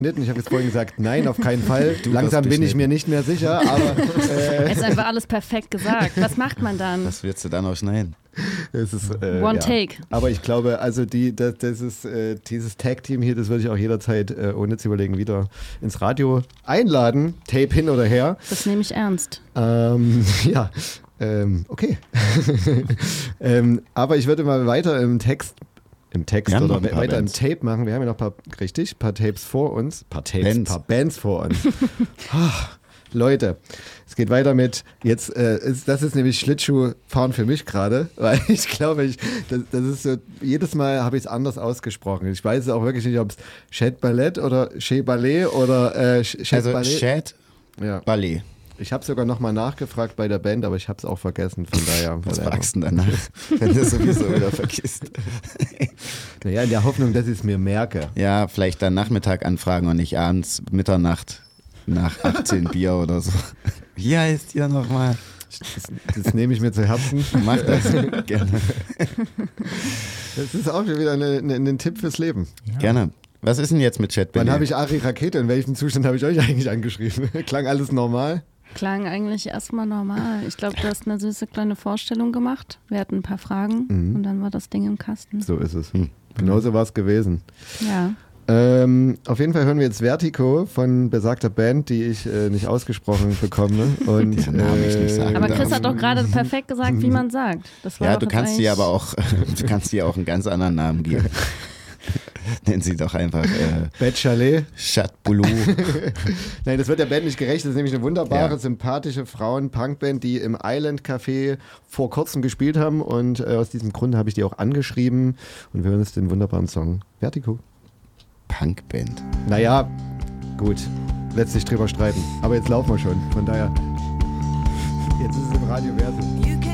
nicht. Und ich habe jetzt vorhin gesagt, nein, auf keinen Fall. Langsam bin ich mir nicht mehr sicher, aber... Es ist einfach alles perfekt gesagt. Was macht man dann? Was willst du dann auch schneiden? Es ist, One take. Aber ich glaube, also dieses Tag-Team hier, das würde ich auch jederzeit, ohne zu überlegen, wieder ins Radio einladen. Tape hin oder her. Das nehme ich ernst. Okay. Aber ich würde mal weiter im Text Ja, oder ein paar weiter Bands. im Tape machen. Wir haben ja noch ein paar Tapes vor uns. Paar Bands vor uns. Leute, es geht weiter mit, das ist nämlich Schlittschuhfahren für mich gerade, weil ich glaube, das ist so, jedes Mal habe ich es anders ausgesprochen. Ich weiß auch wirklich nicht, ob es Chat Ballet oder Chez Ballet oder Chat Also Ballet. Chat Ballet. Ich habe sogar nochmal nachgefragt bei der Band, aber ich habe es auch vergessen, von daher. Was fragst du denn danach, wenn du sowieso wieder vergisst? Naja, in der Hoffnung, dass ich es mir merke. Ja, vielleicht dann Nachmittag anfragen und nicht abends, Mitternacht, nach 18 Bier oder so. Wie heißt ihr nochmal? Das nehme ich mir zu Herzen. Mach das gerne. Das ist auch schon wieder ein Tipp fürs Leben. Ja. Gerne. Was ist denn jetzt mit Chat Ballet? Wann habe ich Ari Rakete? In welchem Zustand habe ich euch eigentlich angeschrieben? Klang alles normal? Klang eigentlich erstmal normal. Ich glaube, du hast eine süße kleine Vorstellung gemacht. Wir hatten ein paar Fragen und dann war das Ding im Kasten. So ist es. Genauso war es gewesen. Ja. Auf jeden Fall hören wir jetzt Vertigo von besagter Band, die ich nicht ausgesprochen bekomme. Und, Den Namen ich nicht sagen Aber darf. Chris hat doch gerade perfekt gesagt, wie man sagt. Das war Ja, doch du jetzt kannst dir eigentlich- aber auch, du kannst dir auch einen ganz anderen Namen geben. Nennen sie doch einfach Bad Chalet. Chat Boulou. Nein, das wird der Band nicht gerecht. Das ist nämlich eine wunderbare, Ja. sympathische Frauen-Punk-Band, die im Island Café vor kurzem gespielt haben. Und aus diesem Grund habe ich die auch angeschrieben. Und wir hören jetzt den wunderbaren Song Vertigo. Punkband. Naja, gut. Lässt sich drüber streiten. Aber jetzt laufen wir schon. Von daher, jetzt ist es im Radio Verso.